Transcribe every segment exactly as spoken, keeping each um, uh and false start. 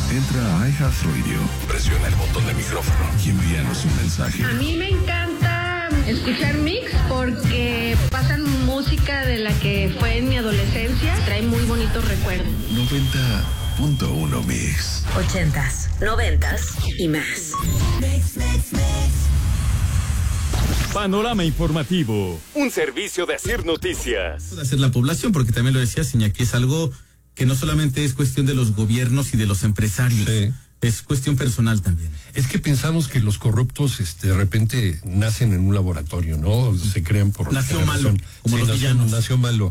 Entra a iHeartRadio, presiona el botón de micrófono y envíanos un mensaje. A mí me encanta escuchar Mix porque pasan música de la que fue en mi adolescencia. Trae muy bonitos recuerdos. noventa punto uno Mix. Ochentas, noventas y más. Mix, mix, mix. Panorama informativo, un servicio de Asir Noticias. De hacer la población, porque también lo decía Iñaki, es algo que no solamente es cuestión de los gobiernos y de los empresarios, sí. Es cuestión personal también. Es que pensamos que los corruptos este, de repente nacen en un laboratorio, ¿no? Se crean por nació malo, como sí, los nació, villanos. Nació malo.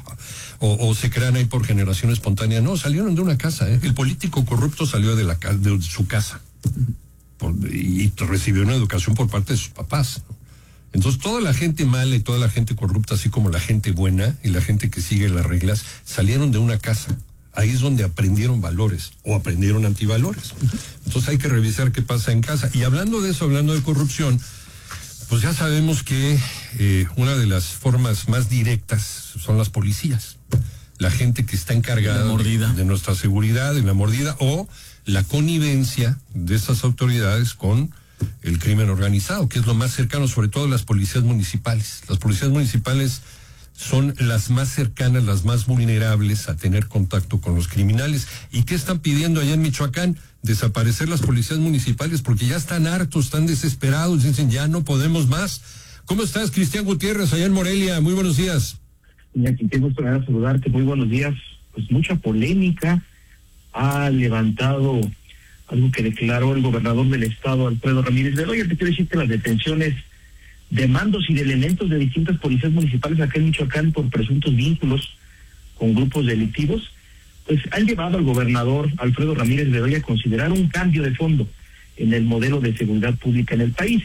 o, o se crean ahí por generación espontánea. No, salieron de una casa, ¿eh? El político corrupto salió de, la, de su casa por, y recibió una educación por parte de sus papás, ¿no? Entonces toda la gente mala y toda la gente corrupta, así como la gente buena y la gente que sigue las reglas, salieron de una casa. Ahí es donde aprendieron valores o aprendieron antivalores. Entonces hay que revisar qué pasa en casa. Y hablando de eso, hablando de corrupción, pues ya sabemos que eh, una de las formas más directas son las policías. La gente que está encargada de, de nuestra seguridad, en la mordida, o la connivencia de esas autoridades con el crimen organizado, que es lo más cercano, sobre todo las policías municipales. Las policías municipales son las más cercanas, las más vulnerables a tener contacto con los criminales. ¿Y qué están pidiendo allá en Michoacán? Desaparecer las policías municipales porque ya están hartos, están desesperados, dicen ya no podemos más. ¿Cómo estás, Cristian Gutiérrez, allá en Morelia? Muy buenos días. Iñaki, qué gusto me da saludarte, muy buenos días. Pues mucha polémica ha levantado algo que declaró el gobernador del estado, Alfredo Ramírez Bedoya. Te quiero decir que las detenciones de mandos y de elementos de distintas policías municipales acá en Michoacán por presuntos vínculos con grupos delictivos, pues han llevado al gobernador Alfredo Ramírez Bedoya a considerar un cambio de fondo en el modelo de seguridad pública en el país.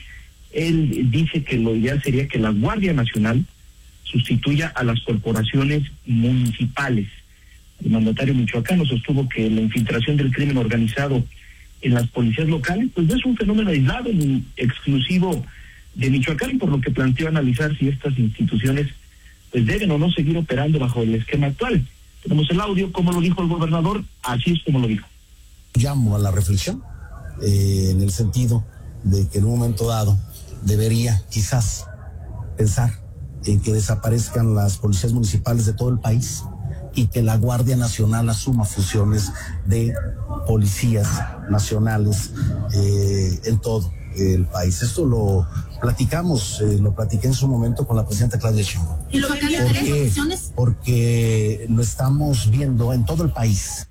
Él dice que lo ideal sería que la Guardia Nacional sustituya a las corporaciones municipales. El mandatario michoacano sostuvo que la infiltración del crimen organizado en las policías locales pues no es un fenómeno aislado ni exclusivo de Michoacán, por lo que planteó analizar si estas instituciones pues deben o no seguir operando bajo el esquema actual. Tenemos el audio, como lo dijo el gobernador, así es como lo dijo. Llamo a la reflexión eh, en el sentido de que en un momento dado debería quizás pensar en que desaparezcan las policías municipales de todo el país y que la Guardia Nacional asuma funciones de policías nacionales eh, en todo el país. Esto lo platicamos, eh, lo platiqué en su momento con la presidenta Claudia Sheinbaum. ¿Y lo cambiaría ¿Por tres qué? opciones? Porque lo estamos viendo en todo el país.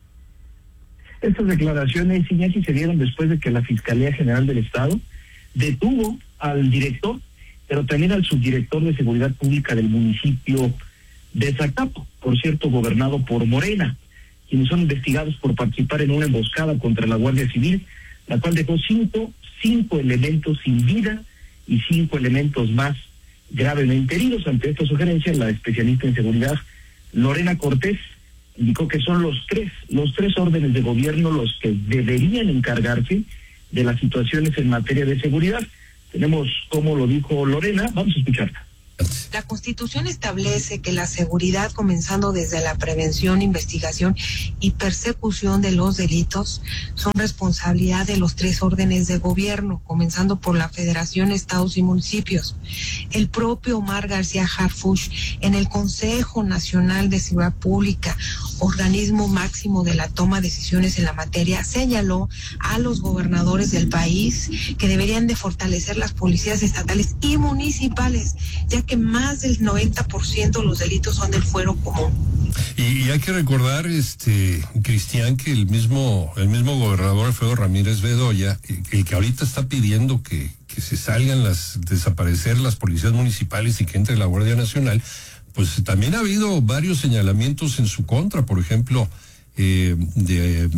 Estas declaraciones, Iñaki, se dieron después de que la Fiscalía General del Estado detuvo al director, pero también al subdirector de Seguridad Pública del municipio de Zacapo, por cierto, gobernado por Morena, quienes son investigados por participar en una emboscada contra la Guardia Civil, la cual dejó cinco, cinco elementos sin vida y cinco elementos más gravemente heridos. Ante esta sugerencia, la especialista en seguridad Lorena Cortés indicó que son los tres, los tres órdenes de gobierno los que deberían encargarse de las situaciones en materia de seguridad. Tenemos, como lo dijo Lorena, vamos a escucharla. La Constitución establece que la seguridad, comenzando desde la prevención, investigación y persecución de los delitos, son responsabilidad de los tres órdenes de gobierno, comenzando por la Federación, estados y municipios. El propio Omar García Harfuch, en el Consejo Nacional de Seguridad Pública, organismo máximo de la toma de decisiones en la materia, señaló a los gobernadores del país que deberían de fortalecer las policías estatales y municipales, ya que más del noventa por ciento de los delitos son del fuero común. Y, y hay que recordar, este, Cristian, que el mismo, el mismo gobernador Alfredo Ramírez Bedoya, el que ahorita está pidiendo que, que se salgan las, desaparecer las policías municipales y que entre la Guardia Nacional, pues también ha habido varios señalamientos en su contra, por ejemplo, eh, de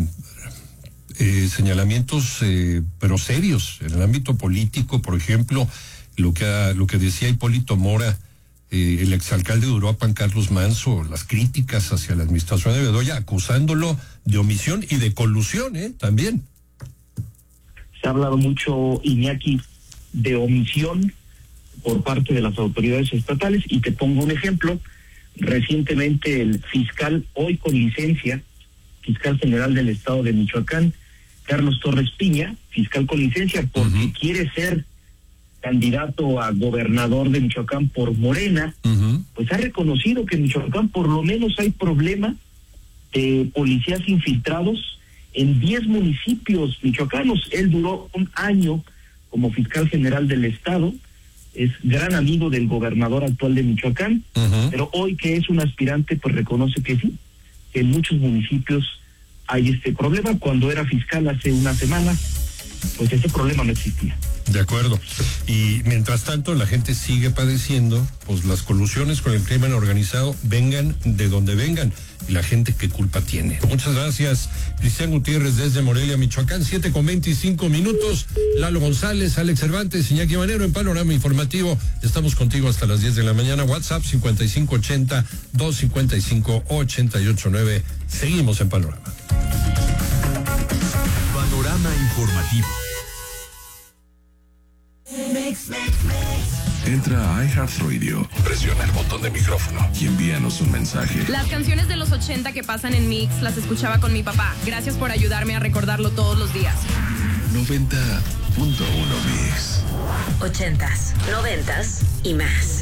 eh, señalamientos eh, pero serios en el ámbito político, por ejemplo, lo que ha, lo que decía Hipólito Mora, eh, el exalcalde de Uruapan, Carlos Manso, las críticas hacia la administración de Bedoya, acusándolo de omisión y de colusión, ¿eh? También. Se ha hablado mucho, Iñaki, de omisión por parte de las autoridades estatales, y te pongo un ejemplo. Recientemente el fiscal, hoy con licencia, fiscal general del estado de Michoacán, Carlos Torres Piña, fiscal con licencia, porque uh-huh. quiere ser candidato a gobernador de Michoacán por Morena, uh-huh. pues ha reconocido que en Michoacán por lo menos hay problema de policías infiltrados en diez municipios michoacanos. Él duró un año como fiscal general del estado, es gran amigo del gobernador actual de Michoacán, uh-huh. pero hoy que es un aspirante, pues reconoce que sí, que en muchos municipios hay este problema. Cuando era fiscal hace una semana, pues ese problema no existía. De acuerdo. Y mientras tanto, la gente sigue padeciendo, pues las colusiones con el crimen organizado, vengan de donde vengan. Y la gente, ¿qué culpa tiene? Muchas gracias, Cristian Gutiérrez, desde Morelia, Michoacán. siete con veinticinco minutos. Lalo González, Alex Cervantes, Iñaki Manero en Panorama Informativo. Estamos contigo hasta las diez de la mañana. WhatsApp cincuenta y cinco ochenta, doscientos cincuenta y cinco, ochenta y ocho nueve. Seguimos en Panorama. Panorama Informativo. Entra a iHeartRadio, presiona el botón de micrófono y envíanos un mensaje. Las canciones de los ochenta que pasan en Mix las escuchaba con mi papá. Gracias por ayudarme a recordarlo todos los días. noventa punto uno Mix. Ochentas, noventas y más.